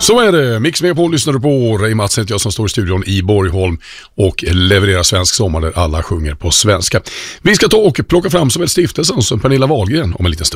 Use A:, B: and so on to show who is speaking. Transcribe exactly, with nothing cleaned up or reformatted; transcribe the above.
A: Så är det. Mix med på lyssnar du på. Ray Mats heter jag som står i studion i Borgholm och levererar svensk sommar där alla sjunger på svenska. Vi ska ta och plocka fram såväl stiftelsen som Pernilla Wahlgren om en liten stund.